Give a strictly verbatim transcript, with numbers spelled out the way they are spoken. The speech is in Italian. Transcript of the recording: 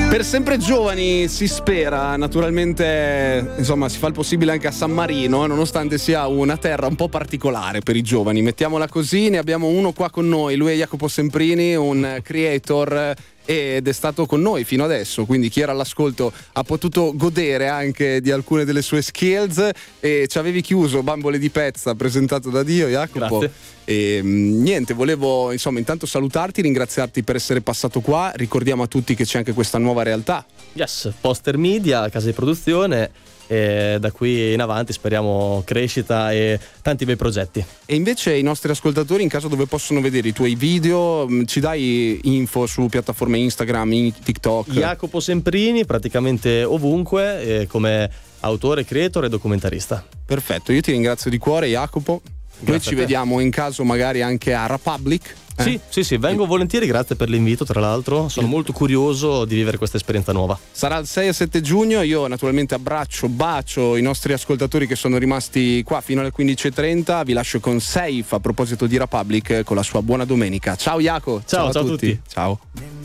Per sempre giovani si spera, naturalmente, insomma, si fa il possibile anche a San Marino, nonostante sia una terra un po' particolare per i giovani, mettiamola così. Ne abbiamo uno qua con noi, lui è Jacopo Semprini, un creator, ed è stato con noi fino adesso, quindi chi era all'ascolto ha potuto godere anche di alcune delle sue skills. E ci avevi chiuso Bambole di Pezza, presentato da Dio, Jacopo. Grazie. E niente, volevo insomma intanto salutarti, ringraziarti per essere passato qua. Ricordiamo a tutti che c'è anche questa nuova realtà. Yes, Poster Media, casa di produzione, e da qui in avanti speriamo crescita e tanti bei progetti. E invece i nostri ascoltatori, in caso dove possono vedere i tuoi video, ci dai info su piattaforme Instagram, in TikTok? Jacopo Semprini praticamente ovunque, eh, come autore, creator e documentarista. Perfetto, io ti ringrazio di cuore, Jacopo. Grazie. Noi ci vediamo in caso magari anche a Republic. Eh? Sì, sì, sì, vengo volentieri, grazie per l'invito, tra l'altro. Sono molto curioso di vivere questa esperienza nuova. Sarà il sei e sette giugno, io naturalmente abbraccio, bacio i nostri ascoltatori che sono rimasti qua fino alle quindici e trenta. Vi lascio con Safe a proposito di Republic con la sua buona domenica. Ciao Jaco. Ciao, ciao a ciao a tutti. tutti. Ciao.